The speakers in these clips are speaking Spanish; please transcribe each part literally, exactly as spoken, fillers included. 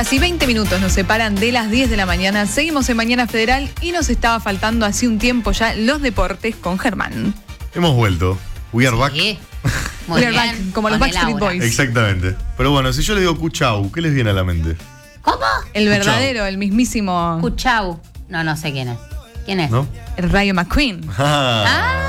Casi veinte minutos nos separan de las diez de la mañana. Seguimos en Mañana Federal y nos estaba faltando hace un tiempo ya los deportes con Germán. Hemos vuelto. We are back. Sí. Muy We are back, como los Backstreet Boys. Exactamente. Pero bueno, si yo le digo Cuchau, ¿qué les viene a la mente? ¿Cómo? El verdadero, el mismísimo. Cuchau. No, no sé quién es. ¿Quién es? ¿No? El Rayo McQueen. Ah,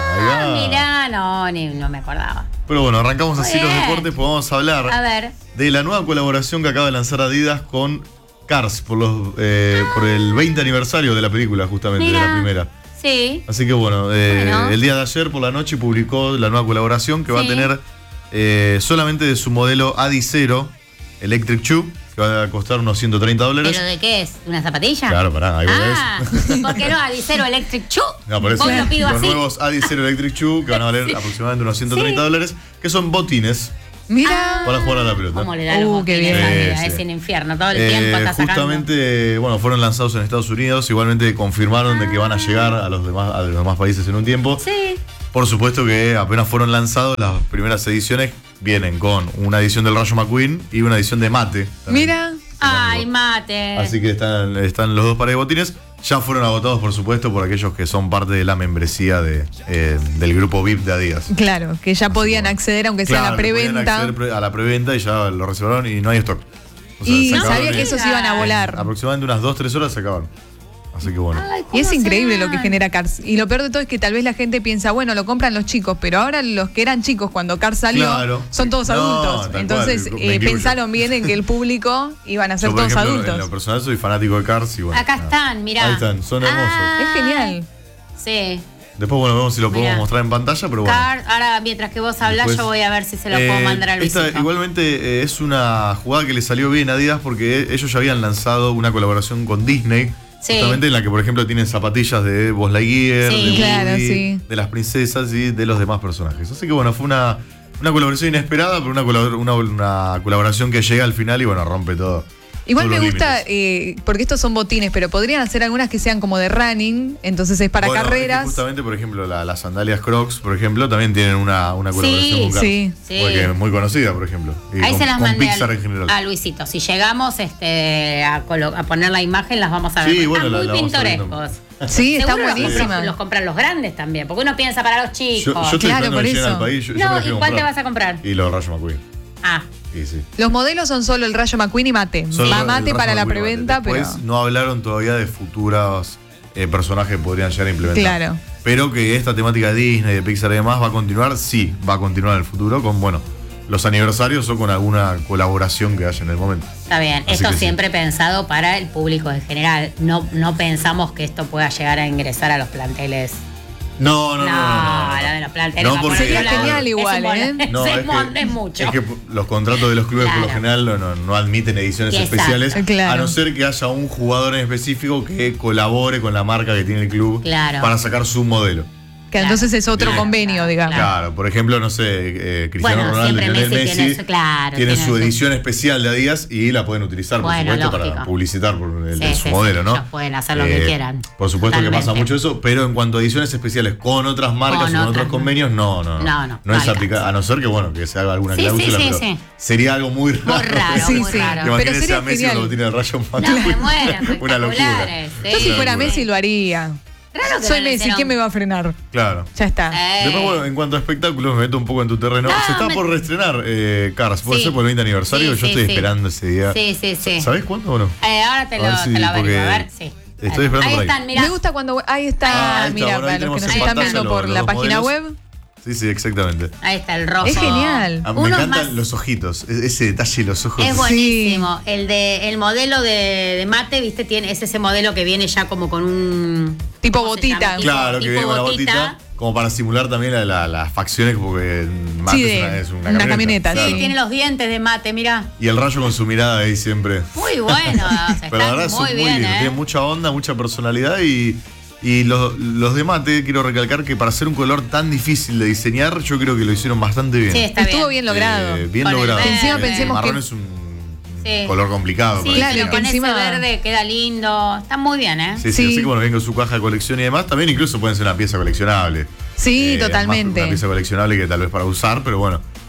ah mirá, no, ni, no me acordaba. Pero bueno, arrancamos así Bien. los deportes, pues vamos a hablar A ver. de la nueva colaboración que acaba de lanzar Adidas con Cars por, los, eh, ah. por el veinte aniversario de la película, justamente, Mira. de la primera. Sí. Así que bueno, eh, bueno, el día de ayer por la noche publicó la nueva colaboración que sí. va a tener eh, solamente de su modelo Adizero Electric Shoe, que va a costar unos ciento treinta dólares. ¿Pero de qué es? ¿Una zapatilla? Claro, pará, ahí ah, ves. ¿Por qué no Adizero Electric Shoe? No, por eso. Vos lo pido Los así. nuevos Adizero Electric Shoe que van a valer sí. aproximadamente unos ciento treinta dólares, sí. que son botines. Mira. Para jugar a la pelota. ¿Cómo le da los uh, qué bien. Sí, sí. Es un infierno, todo el eh, tiempo está sacando. Justamente, bueno, fueron lanzados en Estados Unidos, igualmente confirmaron ah. de que van a llegar a los demás, a los demás países en un tiempo. Sí. Por supuesto que apenas fueron lanzados, las primeras ediciones vienen con una edición del Rayo McQueen y una edición de Mate. También. Mira. Ay, Mate. Así que están, están los dos pares de botines. Ya fueron agotados, por supuesto, por aquellos que son parte de la membresía de, eh, del grupo V I P de Adidas. Claro, que ya Así podían que, acceder, aunque claro, sea a la preventa. Acceder a la preventa y ya lo reservaron y no hay stock. O sea, y no sabía que esos iban a volar. Aproximadamente unas dos, tres horas se acabaron. Así que bueno. Ay, y es increíble lo que genera Cars. Y lo peor de todo es que tal vez la gente piensa, bueno, lo compran los chicos, pero ahora los que eran chicos cuando Cars salió claro. son todos no, adultos. Entonces eh, pensaron bien en que el público iban a ser Yo, por todos ejemplo, adultos. En lo personal soy fanático de Cars y bueno. Acá nada. están, mirá. Ahí están, son hermosos. Ah, es genial. Sí. Después, bueno, vemos si lo podemos mirá. mostrar en pantalla, pero bueno. Cars, ahora mientras que vos hablás, Después, yo voy a ver si se lo eh, puedo mandar a Luisito. Esta igualmente eh, es una jugada que le salió bien a Adidas porque ellos ya habían lanzado una colaboración con Disney. Sí. Justamente en la que, por ejemplo, tienen zapatillas de Buzz Lightyear, sí, de, claro, Woody, sí. de las princesas y de los demás personajes. Así que bueno, fue una, una colaboración inesperada, pero una, colabor una, una colaboración que llega al final y bueno, rompe todo. Igual me gusta, eh, porque estos son botines, pero podrían hacer algunas que sean como de running, entonces es para bueno, carreras. Es que justamente, por ejemplo, la, las sandalias Crocs, por ejemplo, también tienen una, una colaboración sí, con Cars. Sí, sí. Porque es muy conocida, por ejemplo. Y Ahí con, se las con mandé Pixar a, en general. a Luisito. Si llegamos este, a, a poner la imagen, las vamos a ver. Sí, bueno, Están la, muy la pintorescos. Sí, están Seguro buenísimas. Los, los compran los grandes también, porque uno piensa para los chicos. Yo, yo estoy claro, por que eso. Al país, yo, no, yo ¿y cuál te vas a comprar? Y los Rayo McQueen. Ah. Sí, sí. Los modelos son solo el Rayo McQueen y Mate. Solo Va Mate para la preventa, pero. Después no hablaron todavía de futuros eh, personajes que podrían llegar a implementar. Claro. Pero que esta temática de Disney, de Pixar y demás va a continuar, sí, va a continuar en el futuro con, bueno, los aniversarios o con alguna colaboración que haya en el momento. Está bien, Así esto sí. siempre pensado para el público en general. No, no pensamos que esto pueda llegar a ingresar a los planteles. No, no, no. No, no, no, no. lo de los planteles. No, porque sería genial igual, es ¿eh? No, es, es, que, es mucho. es que los contratos de los clubes Claro. por lo general no, no, no admiten ediciones Exacto. especiales, Claro. a no ser que haya un jugador en específico que colabore con la marca que tiene el club Claro. para sacar su modelo. Que Claro. entonces es otro Claro, convenio, claro, digamos. claro. Claro, por ejemplo, no sé, eh, Cristiano Bueno, Ronaldo y siempre Lionel Messi Messi tiene su- claro, tienen tiene su su- edición especial de Adidas y la pueden utilizar, por Bueno, supuesto, lógico. para publicitar por el, Sí, el- sí, su modelo, sí, ¿no? ellos pueden hacer lo que quieran. Por supuesto Totalmente. que pasa mucho eso, pero en cuanto a ediciones especiales con otras marcas Con o con otras, otros convenios, no, no, no. No, no, No no es aplicable, a no ser que, bueno, que se haga alguna Sí, cláusula, sí, sí, pero sí. sería algo muy raro. Muy raro, Sí, muy sí. raro. Pero Imagínense sería a Messi genial. cuando tiene el Rayo No, McQueen. me muero, Una locura. espectaculares, sí. Yo si fuera locura. Messi lo haría. Raro que Soy no lo Messi, hicieron. ¿quién me va a frenar? Claro. Ya está. Eh. Después, bueno, en cuanto a espectáculos, me meto un poco en tu terreno. No, Se está me- por reestrenar eh, Cars, puede Sí. ser por el veinte aniversario. Sí, Yo sí, estoy sí. esperando ese día. Sí, sí, sí. ¿Sabés cuándo o no? Eh, ahora te A lo, ver si- te lo averiguo, porque a ver, sí. estoy esperando Ahí por ahí. están, mirá. Me gusta cuando. Ahí está, Ah, ahí está, mira, bueno, ahí para los que tenemos nos en están pantalla viendo los- por los la página modelos. web. Sí, sí, exactamente. Ahí está el rojo. Es genial. Ah, me Unos encantan más- los ojitos, e- ese detalle de los ojos. Es buenísimo. El de el modelo de, de Mate, viste, tiene, es ese modelo que viene ya como con un Tipo ¿cómo se botita. llama? Claro, que tipo viene con la botita. botita, como para simular también la- la- las facciones, porque Mate Sí, es, de- una, es una una camioneta. camioneta, Sí, Claro. tiene los dientes de Mate, mira. Y el Rayo con su mirada ahí siempre. Muy bueno. O sea, Pero la está verdad son muy muy bien, lindos, ¿eh? tienen mucha onda, mucha personalidad y, y los, los de Mate, quiero recalcar que para hacer un color tan difícil de diseñar, yo creo que lo hicieron bastante bien. Sí, está Estuvo bien. bien logrado. Eh, bien Con el logrado. verde. Encima El pensemos marrón que- es un Sí. color complicado. Sí, para Claro, pero diseñar. que con encima- ese verde queda lindo. Está muy bien, ¿eh? Sí, sí, Sí. así que bueno, vengo su caja de colección y demás. También incluso pueden ser una pieza coleccionable. Sí, Eh, totalmente. más Una pieza coleccionable que tal vez para usar, pero bueno.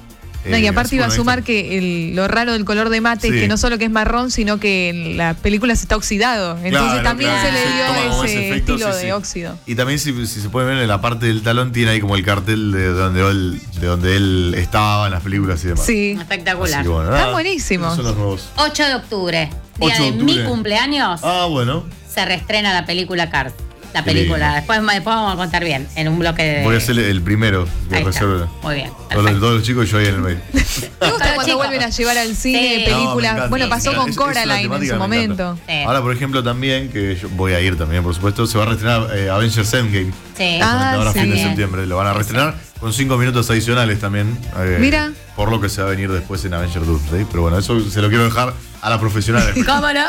No, y Eh, aparte así, iba a bueno, ahí sumar está. que el- lo raro del color de mate Sí. es que no solo que es marrón, sino que en la película se está oxidado. Entonces Claro, también claro, se le sí, dio toma como ese, ese efecto, estilo sí, de sí. óxido. Y también, si, si se puede ver en la parte del talón, tiene ahí como el cartel de donde él, de donde él estaba en las películas y demás. Sí. Espectacular. Así que bueno, Están nada, buenísimos. esos son los nuevos. ocho de octubre, día ocho de de mi octubre. cumpleaños, Ah, bueno. se reestrena la película Cars. La Qué película. lindo. Después, después vamos a contar bien, en un bloque de. Voy a ser el primero de Ahí está. reserva. Muy bien. Todos los, perfecto. todos los chicos y yo ahí en el medio. Me gusta Todos cuando chicos. vuelven a llevar al cine Sí. No, me películas. encanta, Bueno, me pasó encanta. con Es- es la Coraline en temática su que me encanta. momento. Sí. Ahora, por ejemplo, también, que yo voy a ir también, por supuesto, se va a reestrenar eh, Avengers Endgame. Sí. Ah, ahora sí. fin de Bien. septiembre. Lo van a reestrenar con cinco minutos adicionales también. eh, Mira. Por lo que se va a venir después en Avengers Doomsday. Pero bueno, eso se lo quiero dejar a la profesional. ¿Cómo no?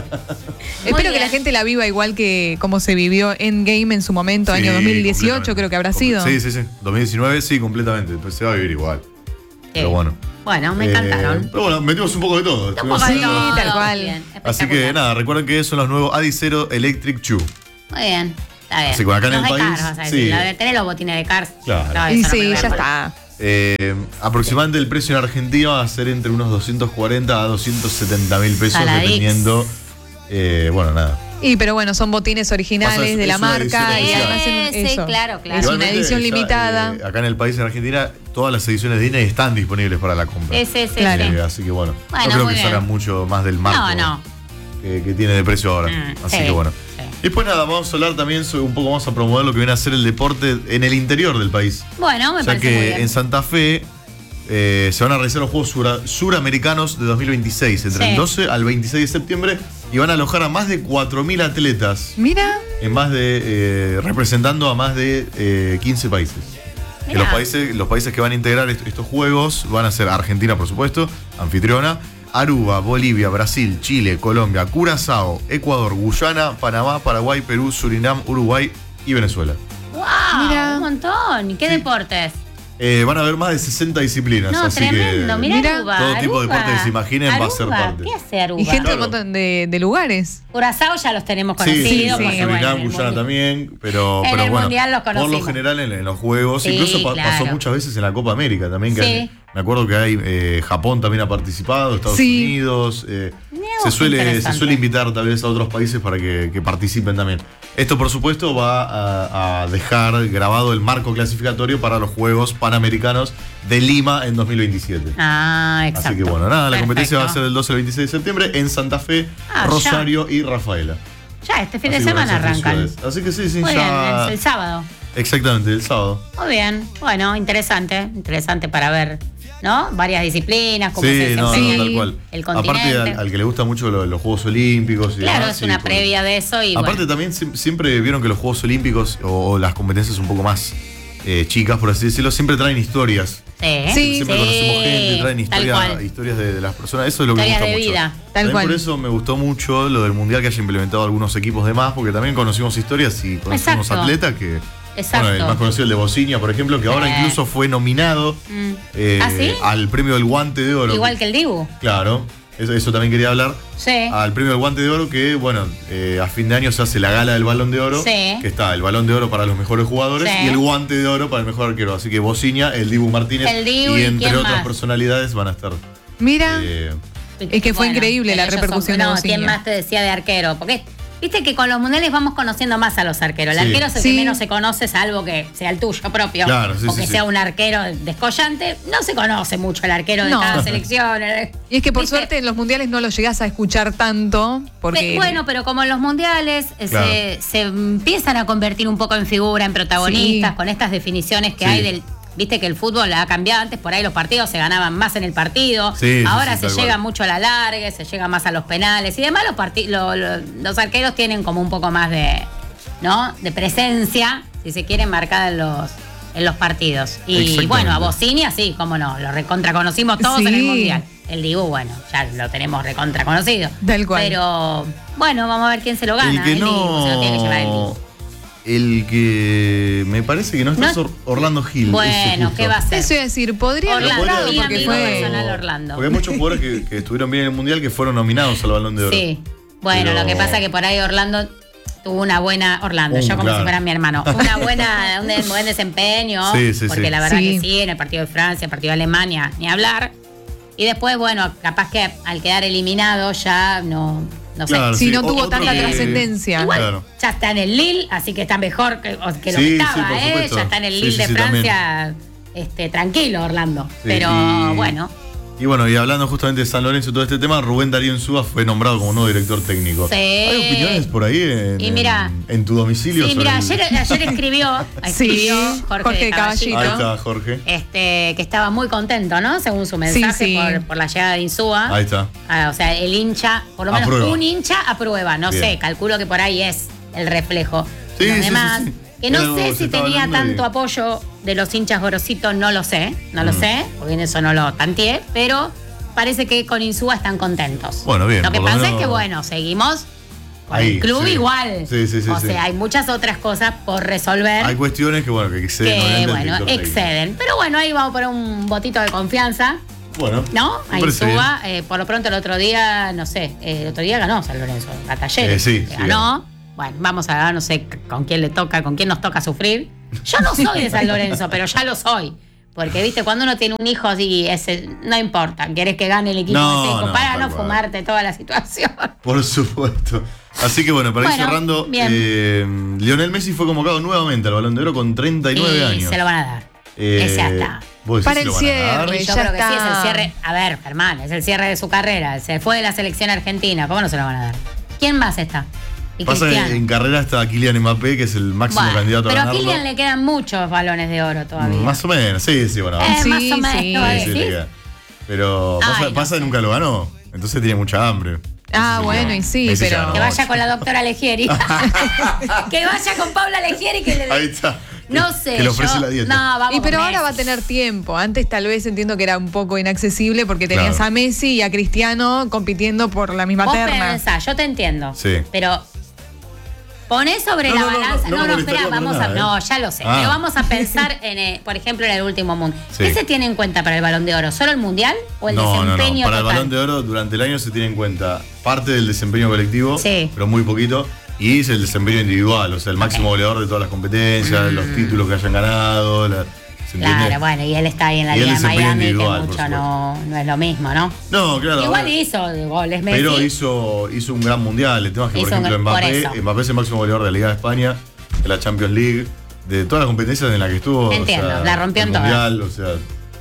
Espero que bien. la gente la viva igual que como se vivió Endgame en su momento, Sí, año dos mil dieciocho, completamente. creo que habrá Comple- sido. Sí, sí, sí. dos mil diecinueve, sí, completamente. Pues se va a vivir igual. Pero bueno. Bueno, me Eh, encantaron. Pero bueno, metimos un poco de todo. Un Estuvimos poco de Sí, haciendo- todo, tal cual. bien, Así espectacular. que nada, recuerden que son los nuevos Adicero Electric Chu. Muy bien. Está bien. Así que acá en Los el de país, Cars, vas a sí. decir. La de tener los botines de Cars. Claro. No, Y eso no sí, me ya voy a está. Eh, aproximadamente el precio en Argentina va a ser entre unos doscientos cuarenta a doscientos setenta mil pesos, Saladix. dependiendo. eh, bueno, nada. Y pero bueno, son botines originales Pasa, es- de la es una marca edición y además en especial. eso. Sí, claro, claro. Es una Igualmente, edición ya, limitada. eh, acá en el país, en Argentina, todas las ediciones de Disney están disponibles para la compra. Sí, sí, sí, Claro. sí. Eh, así que bueno, Bueno, no creo muy que bien. salgan mucho más del marco No, no. Que, que tiene de precio ahora. Mm, así sí, que bueno. sí. Después nada, vamos a hablar también sobre un poco, vamos a promover lo que viene a ser el deporte en el interior del país. Bueno, me O sea parece muy que bien. en Santa Fe eh, se van a realizar los Juegos Sura- Suramericanos de dos mil veintiséis, entre Sí. el doce al veintiséis de septiembre, y van a alojar a más de cuatro mil atletas, Mira, en más de eh, representando a más de eh, quince países. Que Mirá. los países. Los países que van a integrar est- estos juegos van a ser Argentina, por supuesto, anfitriona, Aruba, Bolivia, Brasil, Chile, Colombia, Curazao, Ecuador, Guyana, Panamá, Paraguay, Perú, Surinam, Uruguay y Venezuela. ¡Wow! Mira. Un montón. ¿Y qué Sí. deportes? Eh, van a haber más de sesenta disciplinas, No, así tremendo. que Mira, Mira, Aruba. todo tipo de Aruba. deporte que se imaginen va a ser Aruba, parte. ¿Qué hace Aruba? y gente de Claro. un montón de, de lugares. Curazao ya los tenemos Sí, conocidos. sí, sí, porque, Surinam, bueno, en el Guyana mundial- también, pero, En pero el bueno, mundial los por lo conocimos. general en, en los juegos, Sí, incluso pa- claro. pasó muchas veces en la Copa América también, que Sí. hay- me acuerdo que hay eh, Japón también ha participado, Estados Sí. Unidos, eh, Mirá se vos, qué suele, se interesante. suele invitar tal vez a otros países para que, que participen también. Esto por supuesto va a, a dejar grabado el marco clasificatorio para los Juegos Panamericanos de Lima en dos mil veintisiete. Ah, exacto. Así que bueno, nada, la competencia va a Perfecto. ser del doce al veintiséis de septiembre en Santa Fe, Ah, ya. Rosario y Rafaela. Ya, este fin de Así que semana bueno, esas tres arrancan. ciudades. Así que sí, sí, Muy ya. bien, es el sábado. Exactamente, el sábado. Muy bien. Bueno, interesante. Interesante para ver, ¿no? Varias disciplinas, cómo se Sí, no, no, desempeña tal cual. el Aparte, continente. al, al que le gusta mucho lo- los Juegos Olímpicos. Y Claro, demás, es sí, una por- previa de eso y Aparte, bueno. también sie- siempre vieron que los Juegos Olímpicos o, o las competencias un poco más eh, chicas, por así decirlo, siempre traen historias. Sí, Sí, Siempre conocemos gente, traen tal historia- cual. historias de, de las personas. Eso es lo que me Historias gusta de mucho. vida. Tal También cual. por eso me gustó mucho lo del Mundial que haya implementado algunos equipos de más, porque también conocimos historias y conocimos Exacto. atletas que. Exacto. Bueno, el más conocido, el de Bociña, por ejemplo, que ahora Sí. incluso fue nominado Mm. eh, ¿Ah, sí? al premio del Guante de Oro. Igual que el Dibu. Claro, eso, eso también quería hablar. Sí. Al premio del Guante de Oro, que bueno, eh, a fin de año se hace la gala del Balón de Oro, Sí. que está el Balón de Oro para los mejores jugadores Sí. y el Guante de Oro para el mejor arquero. Así que Bociña, el Dibu Martínez El Dibu y y entre ¿quién otras más? personalidades van a estar. Mira, eh, Es que fue increíble la ellos son- repercusión de No, Bociña. ¿quién más te decía de arquero? Porque viste que con los mundiales vamos conociendo más a los arqueros. El Sí. arquero es el Sí. que menos se conoce, salvo que sea el tuyo propio. Claro, sí, o sí, que sí. sea un arquero descollante. No se conoce mucho el arquero de No. cada selección. y es que por ¿Viste? suerte en los mundiales no lo llegás a escuchar tanto, porque Pe- Bueno, pero como en los mundiales eh, Claro. se, se empiezan a convertir un poco en figura, en protagonistas, Sí. con estas definiciones que Sí. hay del. Viste que el fútbol ha cambiado antes, por ahí los partidos se ganaban más en el partido. Sí, sí, Ahora sí, se tal llega cual. mucho a la larga, se llega más a los penales y demás. Los, parti- lo- lo- los arqueros tienen como un poco más de, ¿no? de presencia, si se quiere, marcada en los, en los partidos. Y Exactamente. bueno, a Bociña sí, cómo no, lo recontra conocimos todos en el Sí. Mundial. El Dibu, bueno, ya lo tenemos recontra conocido. Tal cual. Pero bueno, vamos a ver quién se lo gana. el que el Dibu, se lo tiene que llevar el Dibu. no. El que me parece que no está No- es Or- Orlando Gil. ese Bueno, justo. ¿qué va a ser? eso iba a decir, podría Orlando, haber Pero entrado mi podría- porque amigo fue. personal Orlando. Porque hay muchos jugadores que, que estuvieron bien en el Mundial que fueron nominados al Balón de Oro. Sí. Bueno, Pero- lo que pasa es que por ahí Orlando tuvo una buena, Orlando, Uh, yo como claro. si fuera mi hermano, una buena, un de- buen desempeño, Sí, sí, porque sí. la verdad Sí. que sí, en el partido de Francia, el partido de Alemania, ni hablar. Y después, bueno, capaz que al quedar eliminado ya no, no sé. Claro, Si sí, no o- tuvo otro tanta que- trascendencia. Igual Claro. ya está en el Lille, así que está mejor que, o- que lo Sí, que sí, estaba, por ¿eh? supuesto. Ya está en el Sí, Lille sí, de sí, Francia, este, tranquilo, Orlando. Sí, Pero y- bueno. Y bueno, y hablando justamente de San Lorenzo y todo este tema, Rubén Darío Insúa fue nombrado como nuevo director técnico. Sí. ¿Hay opiniones por ahí en, Y mira- en, en tu domicilio? Sí, sobre mira, el- ayer, ayer escribió, escribió Sí, Jorge, Jorge de Caballito, Ahí está, Jorge. este, que estaba muy contento, ¿no? Según su mensaje, sí. Por, por la llegada de Insúa. Ahí está. Ah, o sea, el hincha, por lo menos Aprueba. un hincha aprueba. No Bien. sé, calculo que por ahí es el reflejo. Sí, Los sí, demás, sí, sí. que Era no algo sé que se si estaba tenía hablando y- tanto apoyo de los hinchas gorositos, no lo sé, no lo Mm. sé, porque en eso no lo tanteé, pero parece que con Insúa están contentos. Bueno, bien, Lo que por lo pasa es menos- que, bueno, seguimos con Ahí, el club sí. igual. Sí, sí, sí, o sí. sea, hay muchas otras cosas por resolver. Hay cuestiones que, bueno, que exceden que, obviamente, al bueno, director técnico. exceden. Pero bueno, ahí vamos a poner un botito de confianza. Bueno, ¿No? me Ahí parece suba. Eh, por lo pronto el otro día, no sé, eh, el otro día ganó San Lorenzo, a Talleres. Eh, sí, que sí, ganó. Bueno, vamos a ver, no sé con quién le toca, con quién nos toca sufrir. Yo no soy de San Lorenzo, pero ya lo soy. Porque, viste, cuando uno tiene un hijo así, ese, no importa, querés que gane el equipo No, de Seco no, para tal no cual. fumarte toda la situación. por supuesto. Así que bueno, para ir Bueno, cerrando, bien. eh, Lionel Messi fue convocado nuevamente al Balón de Oro con treinta y nueve Y años. se lo van a dar. Eh, Ese hasta. ¿vos decís Para que el lo van a dar? cierre. Yo ya creo que sí, es está. el cierre. A ver, Germán, es el cierre de su carrera. Se fue de la selección argentina. ¿Cómo no se lo van a dar? ¿Quién más está? Y Pasa que Cristiano. en carrera está Kylian Mbappé, que es el máximo Bueno, candidato a pero a ganarlo. Kylian le quedan muchos balones de oro todavía. Más o menos, sí, sí, bueno. Eh, Sí, más o menos, sí. ¿no? sí, sí, ¿Sí? le queda. Pero pasa, Ay, no pasa que nunca lo ganó. Entonces tiene mucha hambre. Ah, Ese bueno, señor. y sí, Messi pero- ya ganó Que vaya ocho. con la doctora Legieri. Que vaya con Paula Legieri que le Ahí está. No Que- sé. Que le ofrece yo- la dieta. No, vamos Y pero con ahora va a Messi. tener tiempo. Antes tal vez entiendo que era un poco inaccesible porque tenías Claro. a Messi y a Cristiano compitiendo por la misma Vos terna. pensás, yo te entiendo. Sí. Pero ponés sobre No, la no, no, balanza. no, No, no no, me espera, molestaría para vamos a. nada, ¿eh? No, ya lo sé. Ah. Pero vamos a pensar en, eh, por ejemplo, en el último mundo. Sí. ¿Qué se tiene en cuenta para el Balón de Oro? ¿Solo el mundial o el no, no, desempeño no. Para total? el Balón de Oro, durante el año se tiene en cuenta parte del desempeño colectivo, Sí. pero muy poquito, y es el desempeño individual, o sea, el máximo goleador de todas las competencias, los títulos que hayan ganado. La, ¿se entiende? Mm. Claro, bueno, y él está ahí en la Y el Liga de desempeño Miami, que individual, por mucho no, no es lo mismo, ¿no? No, claro. Igual ahora- hizo goles Messi. Pero hizo, hizo un gran mundial. El tema es que, por Hizo un ejemplo, gran- por Mbappé, eso. Mbappé es el máximo goleador de la Liga de España, de la Champions League, de todas las competencias en las que estuvo. Entiendo, o sea, la rompió el en todas. mundial, o sea.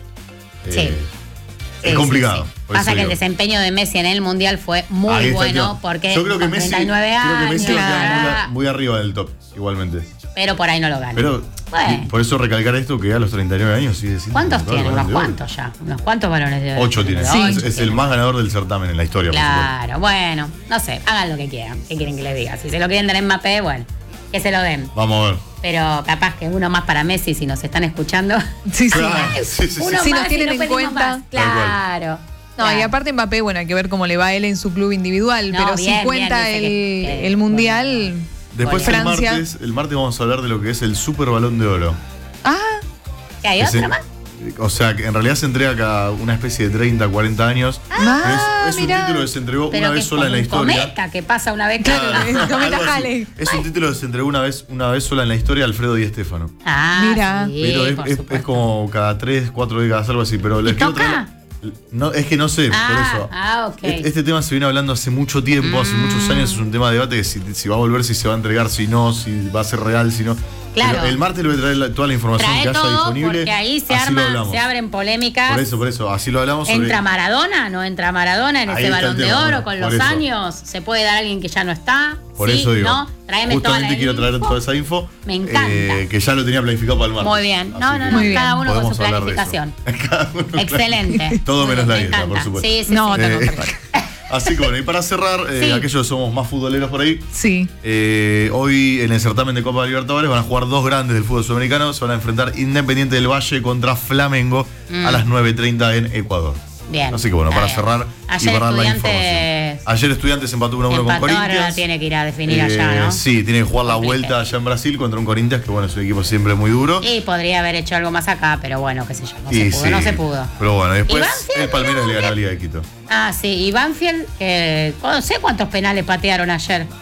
Sí. eh, Sí, es sí, complicado. sí. por Pasa eso que el digo. desempeño de Messi en el mundial fue Ahí muy está el bueno tema. porque Yo creo que con Messi, treinta y nueve creo que años, Messi va a quedar claro, muy, muy arriba del top, igualmente. pero por ahí no lo gana. Pero Bueno. y por eso recalcar esto que a los treinta y nueve años sigue siendo. ¿Cuántos jugador tiene? del Unos Balón de Oro. cuantos ya. Unos cuantos balones de oro. Ocho tiene. Ocho Es, es tiene. el más ganador del certamen en la historia, por supuesto. Claro, bueno, no sé, hagan lo que quieran. ¿Qué quieren que les diga? Si se lo quieren dar en Mbappé, bueno, que se lo den. Vamos a ver. Pero capaz que uno más para Messi si nos están escuchando. Sí, sí. Claro. Sí, sí, sí. Uno Si nos más tienen y no en pedimos cuenta. más. Claro. No, claro. y aparte Mbappé, bueno, hay que ver cómo le va a él en su club individual, No, pero bien, si cuenta bien, el, dice que- que- el mundial. Después el Francia. martes, el martes vamos a hablar de lo que es el Super Balón de Oro. Ah, ¿Qué hay Que otro se- más? O sea, que en realidad se entrega cada una especie de treinta, cuarenta años. ah, Pero es, es un mirá. título que se entregó Pero una que vez es sola en la como un historia. cometa que pasa una vez Claro, cada. es cometa Algo así. Halley. Es un título que se entregó una vez, una vez sola en la historia a Alfredo Di Stéfano. Ah, Mira. sí, Pero es, por es- es supuesto. como cada tres, cuatro décadas, algo así. Pero les ¿Y quiero toca? traer- No, es que no sé, Ah, por eso. ah, ok. Este, este tema se viene hablando hace mucho tiempo, hace muchos años, es un tema de debate que si, si va a volver, si se va a entregar, si no, si va a ser real, si no. Claro. Pero el martes le voy a traer la- toda la información Trae que haya todo disponible. porque ahí se así lo arma, hablamos. se abren polémicas. Por eso, por eso, así lo hablamos sobre. ¿Entra Maradona? ¿No entra Maradona en Ahí ese está el balón de tema, oro bueno, con por los eso. años? ¿Se puede dar a alguien que ya no está? Por ¿Sí? eso digo. ¿No? Tráeme toda justamente la quiero traer info. toda esa info. Me encanta. eh, que ya lo tenía planificado para el martes. Muy bien. No, Así no, que no, Muy bien. cada uno con podemos su hablar de eso. planificación. Cada uno, claro. Excelente. Todo Muy menos bien, la me dieta, por encanta. supuesto. Sí, sí, No, sí. no, no, Eh, perfecto. Así que bueno, y para cerrar, eh, Sí. aquellos que somos más futboleros por ahí, Sí. eh, hoy en el certamen de Copa Libertadores van a jugar dos grandes del fútbol sudamericano. Se van a enfrentar Independiente del Valle contra Flamengo Mm. a las nueve treinta en Ecuador. Bien. Así que bueno, Está para bien. cerrar Ayer y para dar la Estudiantes información. Ayer Estudiantes empató uno a uno con empató, ahora Corinthians. tiene que ir a definir Eh, allá, ¿no? Sí, tiene que jugar la Complique. vuelta allá en Brasil contra un Corinthians que bueno, es un equipo siempre muy duro. Y podría haber hecho algo más acá, pero bueno, qué sé yo, no Y se pudo, sí. no se pudo. Pero bueno, después ¿Y Banfield? el Palmeiras le ganó a Liga de Quito. Ah, sí, y Banfield, que no sé cuántos penales patearon ayer.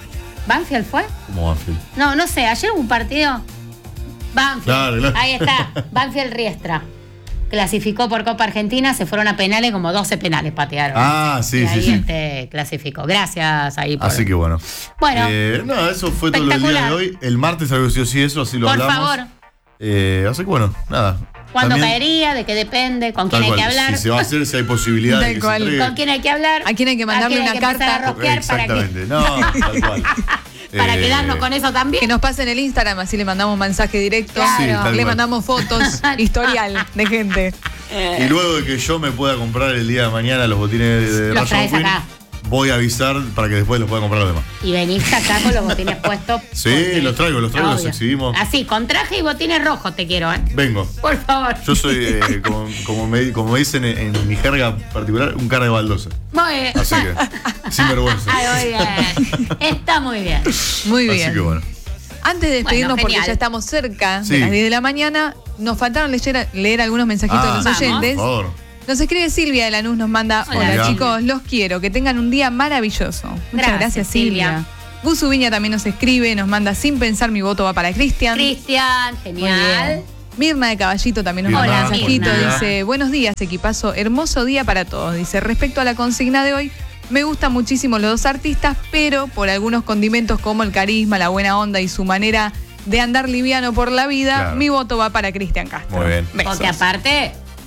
¿Banfield fue? ¿Cómo Banfield? No, no sé, ayer hubo un partido. Banfield. Claro, claro. Ahí está, Banfield Riestra. Clasificó por Copa Argentina, se fueron a penales, como doce penales patearon. Ah, sí, y sí, ahí sí. Este clasificó. Gracias ahí por... Así que bueno. Bueno. Eh, no, eso fue todo el día de hoy. El martes algo sí o sí eso, así lo Por hablamos. favor. Eh, así que bueno, nada. ¿Cuándo También, caería? ¿De qué depende? ¿Con quién tal hay que cual, hablar? Si se va a hacer, si hay posibilidad Tal de que cual. se entregue. ¿Con quién hay que hablar? ¿A quién hay que mandarle ¿A quién una hay que empezar carta? a rosquear para que, Exactamente. No, tal cual. para Eh, quedarnos con eso también? Que nos pasen el Instagram, así le mandamos mensaje directo. Claro. Sí, tal le cual. mandamos fotos, historial de gente. Y luego de que yo me pueda comprar el día de mañana los botines de Los Rayo traes McQueen, acá. voy a avisar para que después los pueda comprar los demás. Y venís acá con los botines puestos. Sí, porque- los traigo, los traigo, los Obvio. exhibimos. Así, con traje y botines rojos te quiero, ¿eh? Vengo. Por favor. Yo soy, eh, como, como, me, como me dicen en, en mi jerga particular, un cara de baldosa. Muy bien. Así que, sin vergüenza. Ay, muy bien. Está muy bien. Muy bien. Así que bueno. Antes de despedirnos, Bueno, porque genial. ya estamos cerca Sí. de las diez de la mañana, nos faltaron leer, leer algunos mensajitos Ah, de los vamos. oyentes. Por favor. Nos escribe Silvia de Lanús, nos manda: Hola, hola, Silvia. chicos, los quiero, que tengan un día maravilloso. Muchas Gracias, gracias, Silvia. Silvia. Gus Ubiña también nos escribe, nos manda: sin pensar mi voto va para Cristian. Cristian, Muy genial. bien. Mirna de Caballito también nos Mirna, manda un Hola, mensajito, Mirna. dice: buenos días, equipazo, hermoso día para todos. Dice: respecto a la consigna de hoy, me gustan muchísimo los dos artistas, pero por algunos condimentos como el carisma, la buena onda y su manera de andar liviano por la vida, Claro. mi voto va para Cristian Castro. Muy bien. Besos. Porque aparte,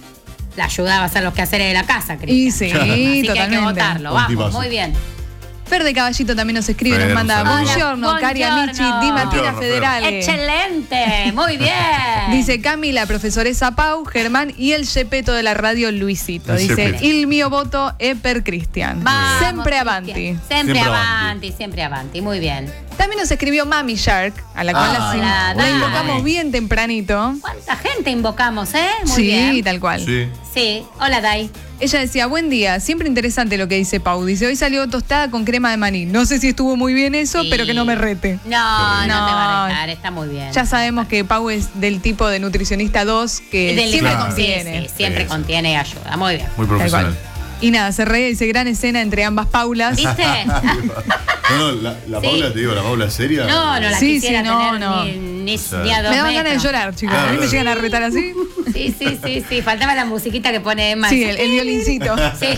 la ayudaba a hacer los quehaceres de la casa, Cristian. Y sí, Así que hay que totalmente. votarlo. Un Vamos, tipazo. muy bien. Fer de Caballito también nos escribe, Fer, nos manda: un saludo. buongiorno, Hola, cari amici buongiorno. di Mattina Buongiorno, Fer. Federale. Excelente, muy bien. Dice Cami, la profesoressa Pau, Germán y el Gepetto de la radio Luisito. El Dice: Gepetto. il mio voto è per Cristian. Vamos, Sempre Cristian. avanti. Siempre, Siempre avanti, avanti. siempre avanti. Muy bien. También nos escribió Mami Shark, a la cual Ah, la, hola, la Dani. invocamos bien tempranito. ¿Cuánta gente invocamos, eh? Muy Sí, bien. tal cual. Sí. Sí, hola, Dai. Ella decía: buen día, siempre interesante lo que dice Pau. Dice: hoy salió tostada con crema de maní. No sé si estuvo muy bien eso, Sí. pero que no me rete. No, no, te va a No. dejar, está muy bien. Ya sabemos que Pau es del tipo de nutricionista dos que Del- siempre Claro. contiene. Sí, sí, siempre Sí, sí. contiene y ayuda. Muy bien. Muy Tal profesional. cual. Y nada, se reía, dice: gran escena entre ambas Paulas. ¿Viste? No, no, la, la Sí. Paula, te digo, la Paula es seria. No, no la Sí, quisiera sí, no, tener no. ni, ni, sea, ni a dos Me daban metros. ganas de llorar, chicos. Claro. A mí me llegan a retar así. Sí, sí, sí, sí. Faltaba la musiquita que pone Emma. Sí, el, el violincito. Sí.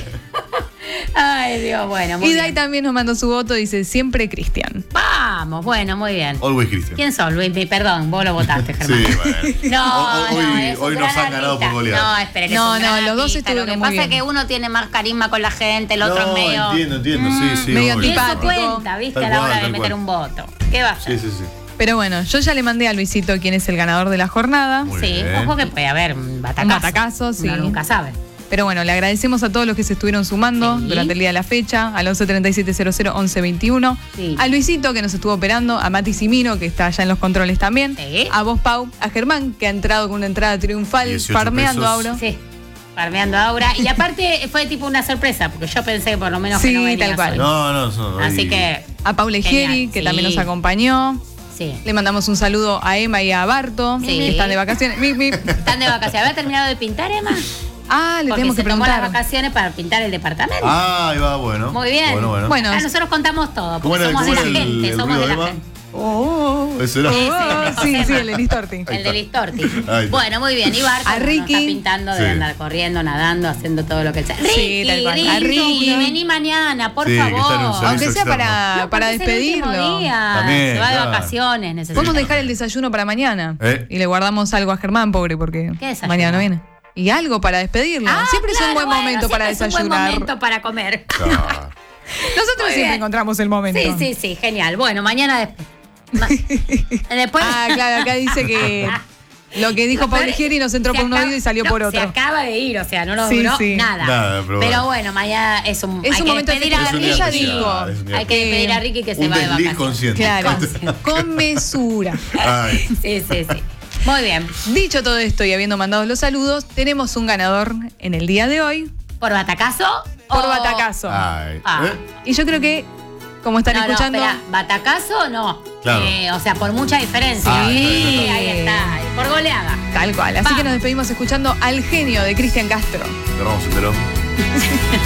Ay, Dios, bueno, muy Y Dai bien. también nos mandó su voto, dice: siempre Cristian. Vamos, bueno, muy bien. Always Christian. ¿Quién son, Luis? Mi- Perdón, vos lo votaste, Sí, Germán. bueno. No, Hoy, no, hoy, es un hoy nos gran han ganado por artista. goleada. No, espere, que No, es un no, gran los dos artista. Lo estuvieron que muy pasa bien. es que uno tiene más carisma con la gente, el otro no, es medio. entiendo, entiendo, sí, sí. medio obvio. Y eso antipático. cuenta, ¿viste? Tal a la cual, hora de tal meter cual. un voto. ¿Qué va a Sí, ser? sí, sí. Pero bueno, yo ya le mandé a Luisito quién es el ganador de la jornada. Muy Sí, bien. ojo que puede haber un batacazo. Un batacazo, sí. Uno nunca sabe. Pero bueno, le agradecemos a todos los que se estuvieron sumando Sí. durante el día de la fecha, al once treinta y siete cero cero once veintiuno, Sí. a Luisito que nos estuvo operando, a Mati Simino que está allá en los controles también, Sí. a vos Pau, a Germán que ha entrado con una entrada triunfal, dieciocho farmeando pesos. Auro. Sí. Farmeando Aura. Y aparte fue tipo una sorpresa, porque yo pensé que por lo menos Sí, que no venía tal cual. hoy. No, no, son. Así hoy- que, A Paula Egieri, Genial, que sí. también nos acompañó. sí. Le mandamos un saludo a Emma y a Barto, Sí. que están de vacaciones. Mi, mi. ¿Están de vacaciones? ¿Había terminado de pintar, Emma? Ah, le Porque tenemos se que tomó las preguntar. vacaciones para pintar el departamento. Ah, ahí va, bueno. Muy bien. Bueno, bueno. Bueno, Ah, nosotros contamos todo, ¿Cómo porque era- somos de cómo la era el- gente, el somos de ruido la de Emma? gente. Oh, oh. Ese era. Sí, sí, Oh, sí, sí, el de Listorti. El de Listorti. Ahí está. Bueno, muy bien. Y Barto A nos Ricky. está pintando de Sí. andar corriendo, nadando, haciendo todo lo que él sabe. Sí, Ricky, tal cual. Ricky, A Ricky. vení mañana, por Sí, que está en un favor. servicio Aunque sea para, externo. No, para porque es el último despedirlo. día. También, Se va de claro. vacaciones, necesita. Podemos dejar el desayuno para mañana. ¿Eh? Y le guardamos algo a Germán, pobre, porque ¿Qué desayuno? mañana no viene. Y algo para despedirlo. Ah, siempre es claro, un buen bueno, momento para siempre es un desayunar. buen momento para comer. Ah, Nosotros Muy siempre bien. encontramos el momento. Sí, sí, sí, genial. Bueno, mañana después. Después. Ah, claro, acá dice que lo que dijo Lo peor Pablo Gieri nos entró se por un acaba- oído y salió no, por Se otro. acaba de ir, o sea, no nos Sí, duró sí. nada. Nada, pero pero bueno. bueno, mañana es un, Es hay un que momento despedir a Es un día Ella Ricky. especial, dijo es un día Hay que despedir a Ricky que se Un va de desliz vacaciones. consciente. Claro, Consciente. con mesura. Ay. Sí, sí, sí. Muy bien. Dicho todo esto y habiendo mandado los saludos, tenemos un ganador en el día de hoy ¿Por batacazo? por o- batacazo. Ay. Ah. ¿Eh? Y yo creo que, como están No, no, escuchando, espera, ¿batacazo o no? Claro. Eh, o sea, por mucha diferencia. Ah, Sí, está, ahí está. Por goleada. tal cual. Así Vamos. que nos despedimos escuchando al genio de Cristian Castro. Cerramos el telón.